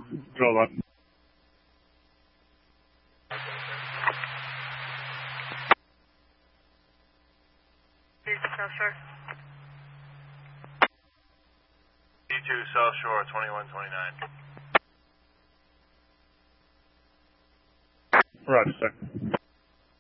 Hold on. South Shore. D2 South Shore, 2129. Roger, sir.